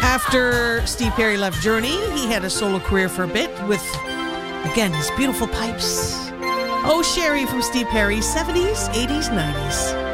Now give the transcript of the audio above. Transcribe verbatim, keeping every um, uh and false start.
After Steve Perry left Journey, he had a solo career for a bit with, again, his beautiful pipes. Oh, Sherry from Steve Perry, seventies, eighties, nineties.